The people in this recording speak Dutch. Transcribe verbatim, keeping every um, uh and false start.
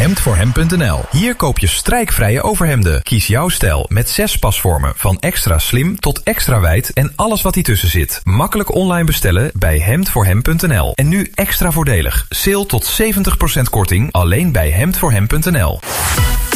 hemd voor hem punt n l. Hier koop je strijkvrije overhemden. Kies jouw stijl met zes pasvormen van extra slim tot extra wijd en alles wat ertussen zit. Makkelijk online bestellen bij hemd voor hem punt n l. En nu extra voordelig. Sale tot zeventig procent korting alleen bij hemd voor hem punt n l.